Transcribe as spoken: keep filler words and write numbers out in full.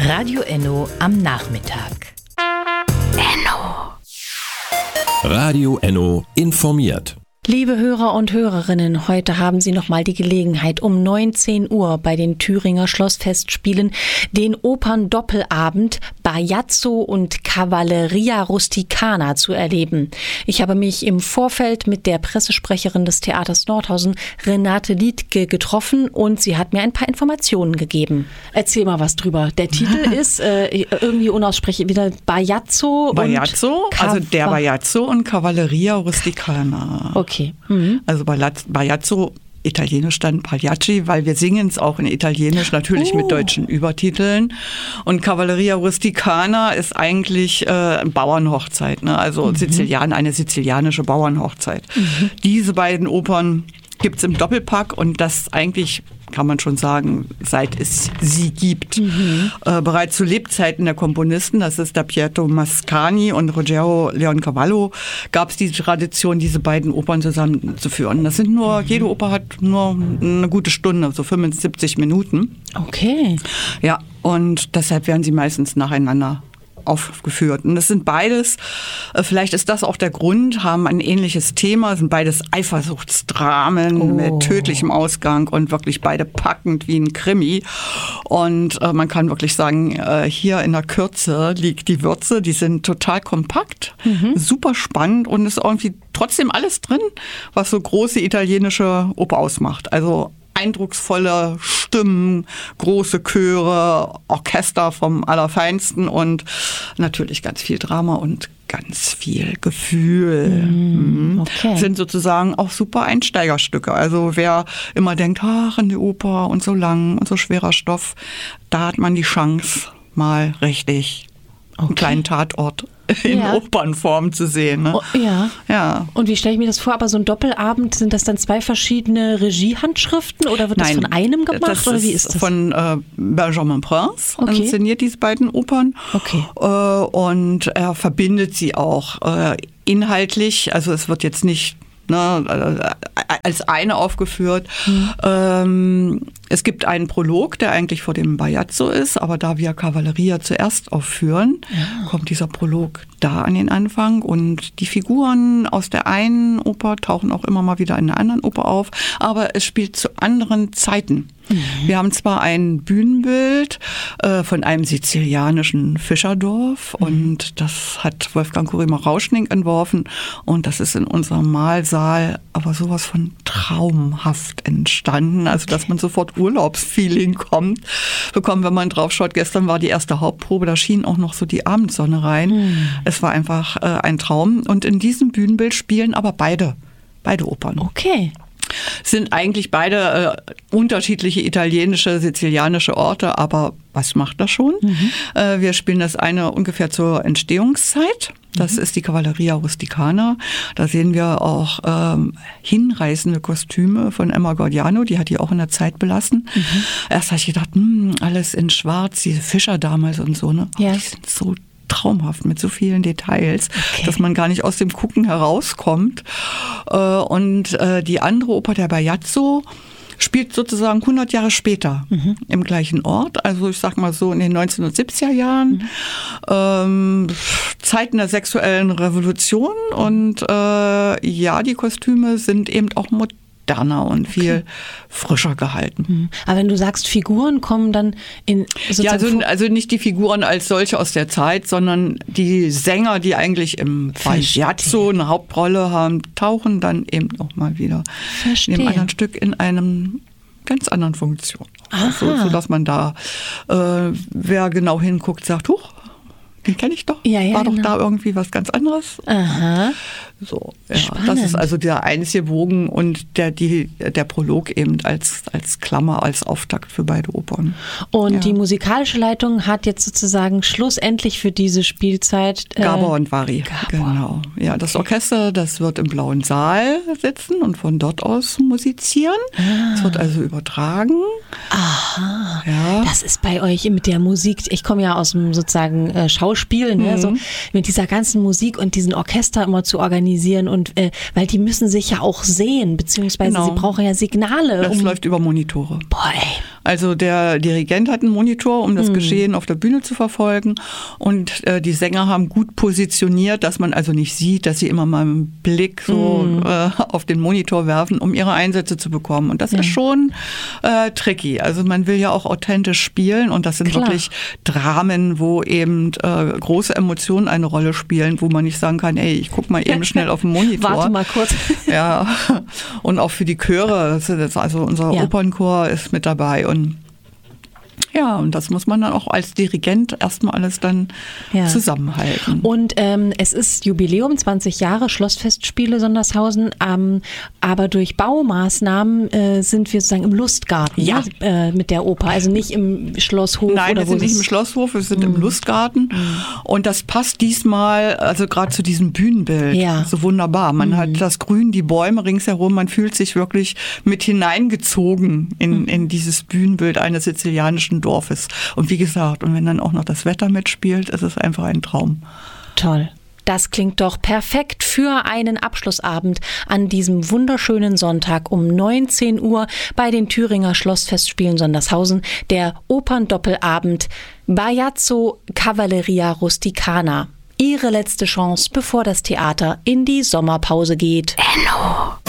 Radio Enno am Nachmittag. Enno. Radio Enno informiert. Liebe Hörer und Hörerinnen, heute haben Sie nochmal die Gelegenheit, um neunzehn Uhr bei den Thüringer Schlossfestspielen den Operndoppelabend Bajazzo und Cavalleria Rusticana zu erleben. Ich habe mich im Vorfeld mit der Pressesprecherin des Theaters Nordhausen, Renate Liedtke, getroffen und sie hat mir ein paar Informationen gegeben. Erzähl mal was drüber. Der Titel ist äh, irgendwie unaussprechlich, wieder Bajazzo, Bajazzo, und also der Bajazzo und Cavalleria Rusticana. Okay. Mhm. Also Bajazzo, italienisch dann Pagliacci, weil wir singen es auch in Italienisch, natürlich oh. mit deutschen Übertiteln. Und Cavalleria Rusticana ist eigentlich äh, eine Bauernhochzeit, ne? Also mhm. Sizilian, eine sizilianische Bauernhochzeit. Mhm. Diese beiden Opern gibt es im Doppelpack und das eigentlich, kann man schon sagen, seit es sie gibt. Mhm. Äh, bereits zu Lebzeiten der Komponisten, das ist der Pietro Mascagni und Ruggero Leoncavallo, gab es die Tradition, diese beiden Opern zusammenzuführen. Das sind nur, mhm. jede Oper hat nur eine gute Stunde, so fünfundsiebzig Minuten. Okay. Ja, und deshalb werden sie meistens nacheinander aufgeführt. Und das sind beides, vielleicht ist das auch der Grund, haben ein ähnliches Thema, sind beides Eifersuchtsdramen oh. mit tödlichem Ausgang und wirklich beide packend wie ein Krimi. Und äh, man kann wirklich sagen, äh, hier in der Kürze liegt die Würze, die sind total kompakt, mhm. super spannend und ist irgendwie trotzdem alles drin, was so große italienische Oper ausmacht. Also eindrucksvolle Stimmen, große Chöre, Orchester vom Allerfeinsten und natürlich ganz viel Drama und ganz viel Gefühl. Mm, okay. Sind sozusagen auch super Einsteigerstücke. Also wer immer denkt, ach, in die Oper und so lang und so schwerer Stoff, da hat man die Chance, mal richtig okay. einen kleinen Tatort in ja. Opernform zu sehen. Ne? Oh, ja. ja. Und wie stelle ich mir das vor? Aber so ein Doppelabend, sind das dann zwei verschiedene Regiehandschriften oder wird Nein, das von einem gemacht? Das oder wie ist ist das? Von äh, Benjamin Prince, okay. inszeniert diese beiden Opern. Okay. Äh, und er verbindet sie auch äh, inhaltlich. Also es wird jetzt nicht Ne, als eine aufgeführt. Mhm. Ähm, es gibt einen Prolog, der eigentlich vor dem Bajazzo ist, aber da wir Cavalleria zuerst aufführen, ja. kommt dieser Prolog da an den Anfang und die Figuren aus der einen Oper tauchen auch immer mal wieder in einer anderen Oper auf, aber es spielt zu anderen Zeiten. Mhm. Wir haben zwar ein Bühnenbild äh, von einem sizilianischen Fischerdorf mhm. und das hat Wolfgang Kurima-Rauschning entworfen und das ist in unserem Mahlsaal aber sowas von traumhaft entstanden, also dass man sofort Urlaubsfeeling kommt, bekommt, wenn man drauf schaut. Gestern war die erste Hauptprobe, da schien auch noch so die Abendsonne rein. Mhm. Es war einfach äh, ein Traum und in diesem Bühnenbild spielen aber beide, beide Opern. Okay. Sind eigentlich beide äh, unterschiedliche italienische, sizilianische Orte, aber was macht das schon? Mhm. Äh, wir spielen das eine ungefähr zur Entstehungszeit. Das mhm. ist die Cavalleria Rusticana. Da sehen wir auch ähm, hinreißende Kostüme von Emma Gordiano, die hat die auch in der Zeit belassen. Mhm. Erst habe ich gedacht, mh, alles in schwarz, diese Fischer damals und so, ne? Ja. Die sind so traumhaft mit so vielen Details, okay. dass man gar nicht aus dem Gucken herauskommt. Und die andere Oper, der Bajazzo, spielt sozusagen hundert Jahre später mhm. im gleichen Ort. Also ich sag mal so in den neunzehnhundertsiebziger Jahren. Mhm. Ähm, Zeiten der sexuellen Revolution. Und äh, ja, die Kostüme sind eben auch modern. Und viel okay. frischer gehalten. Aber wenn du sagst, Figuren kommen dann in ja, also, also nicht die Figuren als solche aus der Zeit, sondern die Sänger, die eigentlich im Bajazzo eine Hauptrolle haben, tauchen dann eben auch mal wieder Verstehe. in einem anderen Stück in einem ganz anderen Funktion. Also, so dass man da, äh, wer genau hinguckt, sagt, huch, den kenne ich doch. Ja, ja, War doch genau. da irgendwie was ganz anderes. Aha. So, ja, das ist also der einzige Bogen und der, die, der Prolog eben als, als Klammer, als Auftakt für beide Opern. Und ja. die musikalische Leitung hat jetzt sozusagen schlussendlich für diese Spielzeit äh, Gabor und Vari. Gabor. Genau. Ja, das Orchester, das wird im Blauen Saal sitzen und von dort aus musizieren. Es ah. wird also übertragen. Aha. Ja. Das ist bei euch mit der Musik, ich komme ja aus dem sozusagen äh, Schauspiel, ne? Mhm. So, mit dieser ganzen Musik und diesen Orchester immer zu organisieren. organisieren und äh, weil die müssen sich ja auch sehen, beziehungsweise Genau. sie brauchen ja Signale. Das um läuft über Monitore. Boah, ey. Also der Dirigent hat einen Monitor, um das mhm. Geschehen auf der Bühne zu verfolgen. Und äh, die Sänger haben gut positioniert, dass man also nicht sieht, dass sie immer mal einen Blick so mhm. äh, auf den Monitor werfen, um ihre Einsätze zu bekommen. Und das ja. ist schon äh, tricky. Also man will ja auch authentisch spielen und das sind Klar. wirklich Dramen, wo eben äh, große Emotionen eine Rolle spielen, wo man nicht sagen kann, ey, ich guck mal eben schnell auf den Monitor. Warte mal kurz. Ja, und auch für die Chöre, das ist also unser Ja. Opernchor ist mit dabei und ja, und das muss man dann auch als Dirigent erstmal alles dann ja. zusammenhalten. Und ähm, es ist Jubiläum, zwanzig Jahre Schlossfestspiele Sondershausen, ähm, aber durch Baumaßnahmen äh, sind wir sozusagen im Lustgarten ja. ne, äh, mit der Oper, also nicht im Schlosshof. Nein, oder wir wo sind nicht es im Schlosshof, wir sind mm. im Lustgarten mm. und das passt diesmal, also gerade zu diesem Bühnenbild, ja. so wunderbar. Man mm. hat das Grün, die Bäume ringsherum, man fühlt sich wirklich mit hineingezogen in, mm. in dieses Bühnenbild eines sizilianischen Dorfes. Und wie gesagt, und wenn dann auch noch das Wetter mitspielt, ist es einfach ein Traum. Toll. Das klingt doch perfekt für einen Abschlussabend an diesem wunderschönen Sonntag um neunzehn Uhr bei den Thüringer Schlossfestspielen Sondershausen, der Operndoppelabend Bajazzo Cavalleria Rusticana. Ihre letzte Chance, bevor das Theater in die Sommerpause geht. Enno.